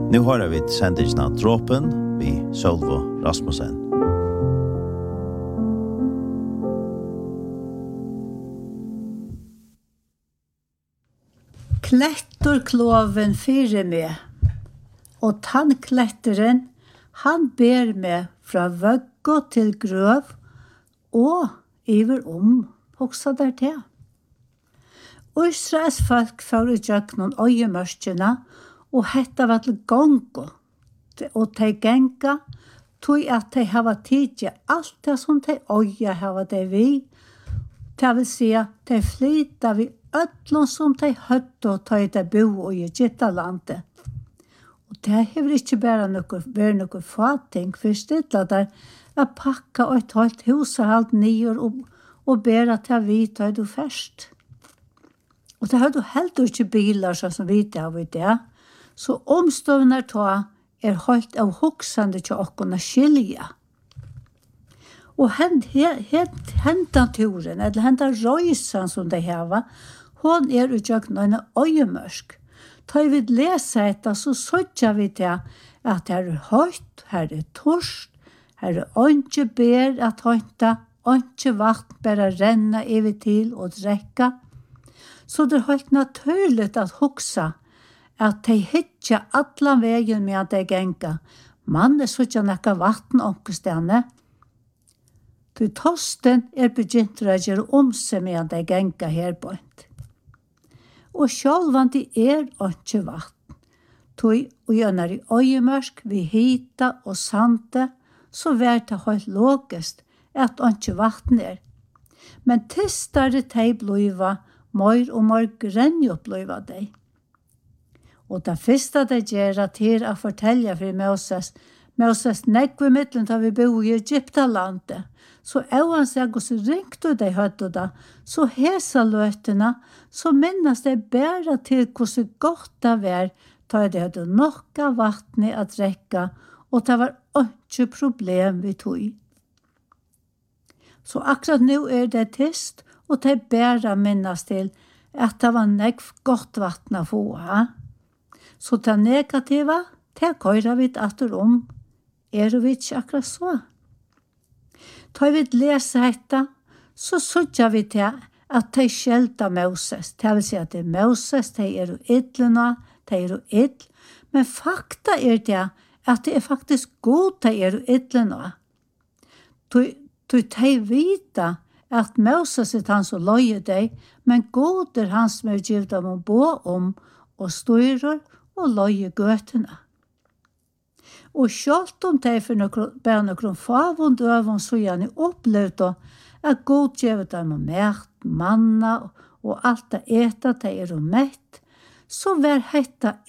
Nu har vi sendingen av Dråpen vid Sølvo Rasmussen. Klettor kloven fyre med, og tannkletteren, han ber med fra vøggo til grøv, og iver hoksa der til. Israels folk får utjøk noen øyemørskjene, og hetta var til gongo, og de genga, tog at de hava tidje alt det som de øye hava de vi, det vil si at de flyta vi öllum som de høtte og ta de bo i Egyptalandet. Og det hever ikke bare noe fating, for stilla der å pakka et helt husehalt nyer og bæra til vi ta du først. Og det har du helt ikke biler som vi har i det. Så omstående ta helt av hoksande til åkken å skilja. Og hentan turen, eller hentan røysen som de hava, hon utjøkken en øyemørsk. Ta vi lese etter, så søtter vi til at her høyt, her torst, her ønske ber at høyta, ønske vatten bare renna evig til og drekka. Så det er høyt naturlig at hoksa at de hitja alla veien med at de genga. Man søtter nekka vatten omkestene. Du tosten begynt å gjøre seg med at de genga herbønt. Og sjálvan de ikke vatten. Tog og gjønner i øyemørsk, vi hita og sante, så vær det helt logisk at ikke vatten Men tistare de bliva, mer og mer grenjo bliva de. Og det første de gjør til å fortelle for Moses nekve middelen da vi bo i Egyptalandet, så han seg og så ringte de høtte da, så hesa løtene, så minnes de bare til hvordan godt det var, da de hadde nokka vattnet å drekka, og det var ikke problem vi tog. Så akkurat nå det tyst, og de bare minnes til at det var nekv godt vatten å få. Så det negativa, det køyrer vi etter vi ikke akkurat så. Da vi leser dette, så sørger vi til at de skjelter Moses. Det vil si at det Moses, de idlene, de idl. Men fakta det at det faktisk god de idlene. De vita at Moses han som løyer deg, men god han som givet dem å bo og styrer og løyer gøtene. Og selv om de for noen favund øvun så gjerne opplevde at god givet dem mat, manna og alt det eta de mett, så var hetta